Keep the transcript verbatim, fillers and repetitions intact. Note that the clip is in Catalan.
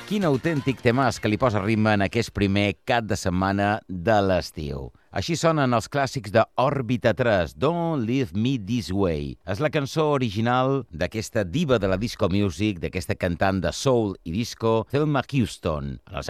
Quin autèntic temàs que li posa ritme en aquest primer cap de setmana de l'estiu. Així sonen els clàssics de Òrbita tres, Don't Leave Me This Way. És la cançó original d'aquesta diva de la disco music, d'aquesta cantant de soul i disco, Thelma Houston. En els